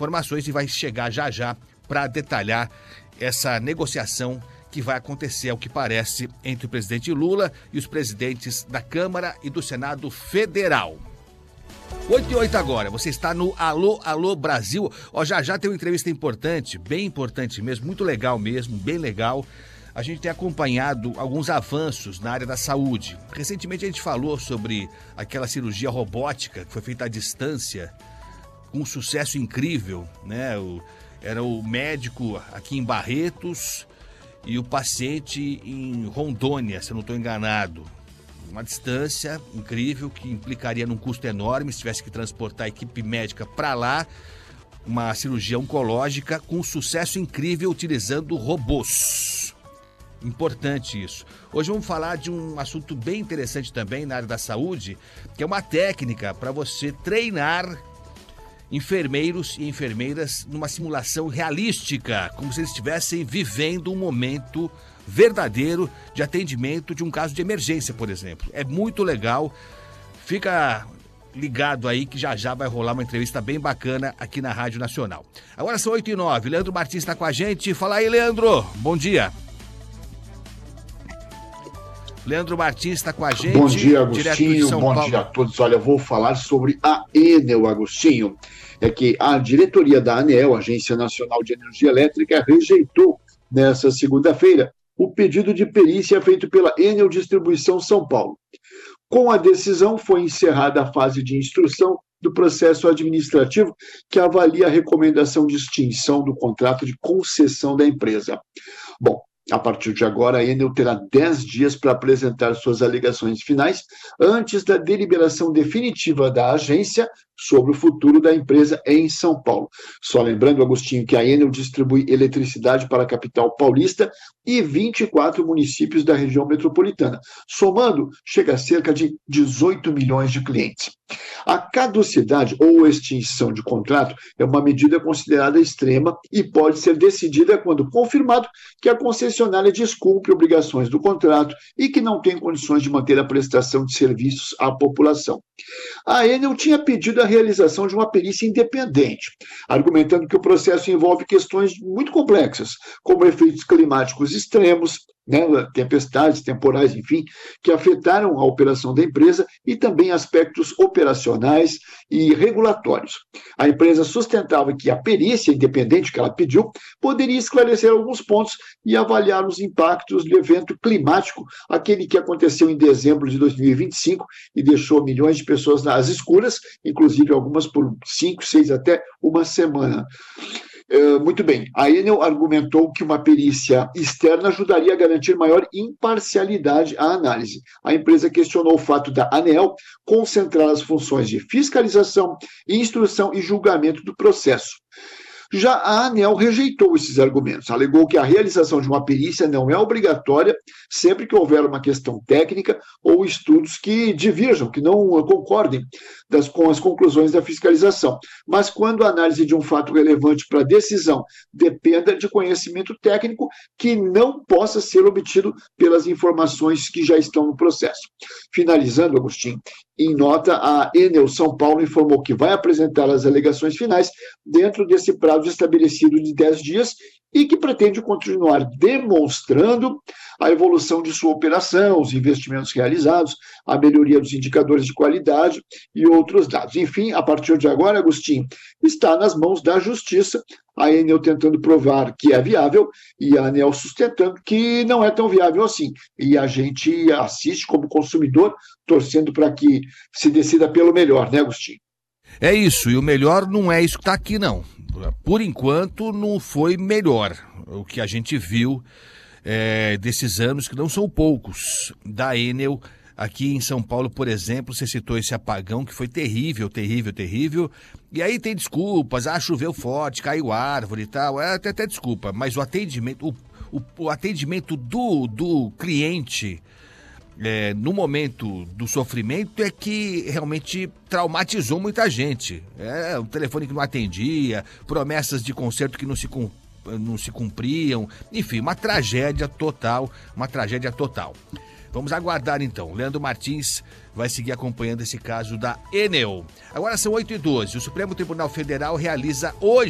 informações e vai chegar já para detalhar essa negociação que vai acontecer, ao que parece, entre o presidente Lula e os presidentes da Câmara e do Senado Federal. 8h08 agora, você está no Alô Brasil. Já tem uma entrevista importante, bem importante mesmo, muito legal mesmo, bem legal. A gente tem acompanhado alguns avanços na área da saúde. Recentemente a gente falou sobre aquela cirurgia robótica que foi feita à distância, com um sucesso incrível, né? Era o médico aqui em Barretos e o paciente em Rondônia, se eu não estou enganado. Uma distância incrível que implicaria num custo enorme se tivesse que transportar a equipe médica para lá. Uma cirurgia oncológica com um sucesso incrível utilizando robôs. Importante isso. Hoje vamos falar de um assunto bem interessante também na área da saúde, que é uma técnica para você treinar enfermeiros e enfermeiras numa simulação realística, como se eles estivessem vivendo um momento verdadeiro de atendimento de um caso de emergência, por exemplo. É muito legal. Fica ligado aí que já vai rolar uma entrevista bem bacana aqui na Rádio Nacional. Agora são 8h09. Leandro Martins está com a gente. Fala aí, Leandro. Bom dia. Leandro Martins está com a gente. Bom dia, Agostinho. Bom dia a todos. Olha, eu vou falar sobre a Enel, Agostinho. É que a diretoria da ANEEL, Agência Nacional de Energia Elétrica, rejeitou nessa segunda-feira o pedido de perícia feito pela Enel Distribuição São Paulo. Com a decisão, foi encerrada a fase de instrução do processo administrativo que avalia a recomendação de extinção do contrato de concessão da empresa. Bom, a partir de agora, a Enel terá 10 dias para apresentar suas alegações finais antes da deliberação definitiva da agência sobre o futuro da empresa em São Paulo. Só lembrando, Agostinho, que a Enel distribui eletricidade para a capital paulista e 24 municípios da região metropolitana. Somando, chega a cerca de 18 milhões de clientes. A caducidade ou extinção de contrato é uma medida considerada extrema e pode ser decidida quando confirmado que a concessionária descumpre obrigações do contrato e que não tem condições de manter a prestação de serviços à população. A Enel tinha pedido a realização de uma perícia independente, argumentando que o processo envolve questões muito complexas, como efeitos climáticos extremos, tempestades, temporais, enfim, que afetaram a operação da empresa e também aspectos operacionais e regulatórios. A empresa sustentava que a perícia independente que ela pediu poderia esclarecer alguns pontos e avaliar os impactos do evento climático, aquele que aconteceu em dezembro de 2025 e deixou milhões de pessoas nas escuras, inclusive algumas por 5, 6, até uma semana. Muito bem, a Enel argumentou que uma perícia externa ajudaria a garantir maior imparcialidade à análise. A empresa questionou o fato da ANEEL concentrar as funções de fiscalização, instrução e julgamento do processo. Já a ANEEL rejeitou esses argumentos, alegou que a realização de uma perícia não é obrigatória sempre que houver uma questão técnica ou estudos que divirjam, que não concordem com as conclusões da fiscalização, mas quando a análise de um fato relevante para a decisão dependa de conhecimento técnico que não possa ser obtido pelas informações que já estão no processo. Finalizando, Agostinho, em nota, a Enel São Paulo informou que vai apresentar as alegações finais dentro desse prazo estabelecido de 10 dias e que pretende continuar demonstrando a evolução de sua operação, os investimentos realizados, a melhoria dos indicadores de qualidade e outros dados. Enfim, a partir de agora, Agostinho, está nas mãos da Justiça, a Enel tentando provar que é viável e a ANEEL sustentando que não é tão viável assim. E a gente assiste como consumidor, torcendo para que se decida pelo melhor, né, Agostinho? É isso, e o melhor não é isso que está aqui, não. Por enquanto, não foi melhor o que a gente viu desses anos, que não são poucos, da Enel aqui em São Paulo, por exemplo. Você citou esse apagão que foi terrível, terrível, terrível. E aí tem desculpas, choveu forte, caiu árvore e tal, até desculpa, mas o atendimento, o atendimento do cliente no momento do sofrimento é que realmente traumatizou muita gente. O telefone que não atendia, promessas de conserto que não se cumpriam, enfim, uma tragédia total. Vamos aguardar então. Leandro Martins vai seguir acompanhando esse caso da Enel. Agora são 8h12. O Supremo Tribunal Federal realiza hoje